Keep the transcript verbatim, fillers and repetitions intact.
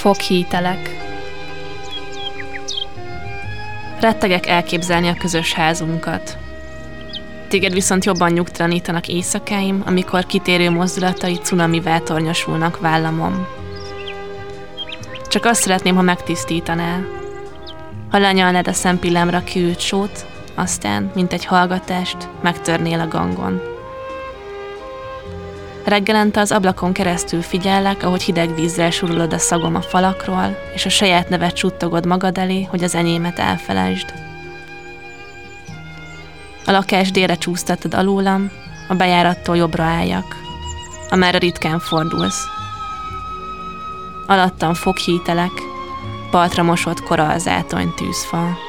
Foghítelek. Rettegek elképzelni a közös házunkat. Téged viszont jobban nyugtalanítanak éjszakáim, amikor kitérő mozdulatai cunamivel tornyosulnak vállamon. Csak azt szeretném, ha megtisztítanál. Ha lenyalnád a szempillámra kiült sót, aztán, mint egy hallgatást, megtörnél a gangon. Reggelente az ablakon keresztül figyellek, ahogy hideg vízzel surulod a szagom a falakról, és a saját nevet suttogod magad elé, hogy az enyémet elfelejtsd. A lakás délre csúsztatod alólam, a bejárattól jobbra álljak, amerre ritkán fordulsz. Alattam foghítelek, partra mosott kora az átony tűzfa.